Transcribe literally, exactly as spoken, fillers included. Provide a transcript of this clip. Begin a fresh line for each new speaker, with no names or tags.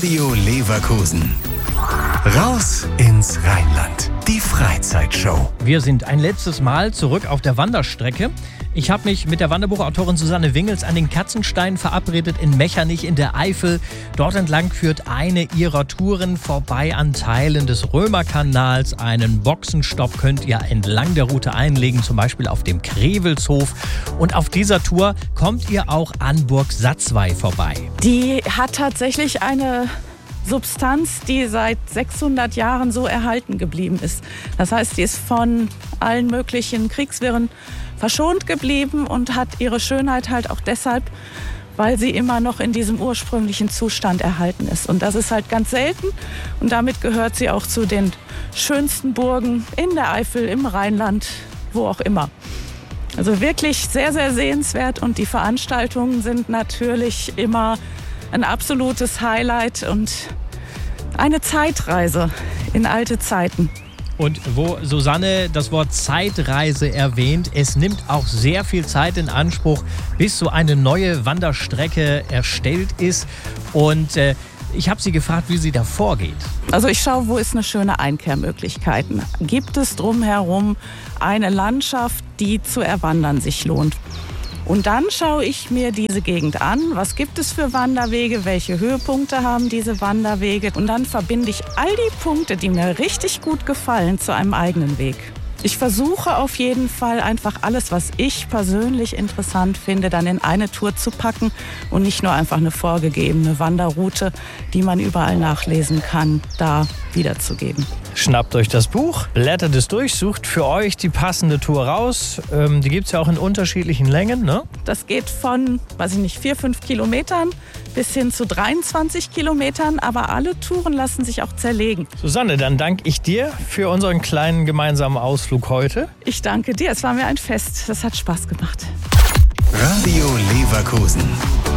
Radio Leverkusen. Raus ins Rheinland. Die Freizeitshow.
Wir sind ein letztes Mal zurück auf der Wanderstrecke. Ich habe mich mit der Wanderbuchautorin Susanne Wingels an den Katzenstein verabredet in Mechernich in der Eifel. Dort entlang führt eine ihrer Touren vorbei an Teilen des Römerkanals. Einen Boxenstopp könnt ihr entlang der Route einlegen, zum Beispiel auf dem Krewelshof. Und auf dieser Tour kommt ihr auch an Burg Satzwey vorbei.
Die hat tatsächlich eine Substanz, die seit sechshundert Jahren so erhalten geblieben ist. Das heißt, die ist von allen möglichen Kriegswirren verschont geblieben und hat ihre Schönheit halt auch deshalb, weil sie immer noch in diesem ursprünglichen Zustand erhalten ist. Und das ist halt ganz selten und damit gehört sie auch zu den schönsten Burgen in der Eifel, im Rheinland, wo auch immer. Also wirklich sehr, sehr sehenswert und die Veranstaltungen sind natürlich immer ein absolutes Highlight und eine Zeitreise in alte Zeiten.
Und wo Susanne das Wort Zeitreise erwähnt, es nimmt auch sehr viel Zeit in Anspruch, bis so eine neue Wanderstrecke erstellt ist. Und äh, ich habe sie gefragt, wie sie da vorgeht.
Also ich schaue, wo ist eine schöne Einkehrmöglichkeit. Gibt es drumherum eine Landschaft, die zu erwandern sich lohnt? Und dann schaue ich mir diese Gegend an. Was gibt es für Wanderwege? Welche Höhepunkte haben diese Wanderwege? Und dann verbinde ich all die Punkte, die mir richtig gut gefallen, zu einem eigenen Weg. Ich versuche auf jeden Fall einfach alles, was ich persönlich interessant finde, dann in eine Tour zu packen und nicht nur einfach eine vorgegebene Wanderroute, die man überall nachlesen kann, da wiederzugeben.
Schnappt euch das Buch, blättert es durch, sucht für euch die passende Tour raus. Ähm, die gibt es ja auch in unterschiedlichen Längen, ne?
Das geht von, weiß ich nicht, vier, fünf Kilometern bis hin zu dreiundzwanzig Kilometern. Aber alle Touren lassen sich auch zerlegen.
Susanne, dann danke ich dir für unseren kleinen gemeinsamen Ausflug heute.
Ich danke dir, es war mir ein Fest. Das hat Spaß gemacht.
Radio Leverkusen.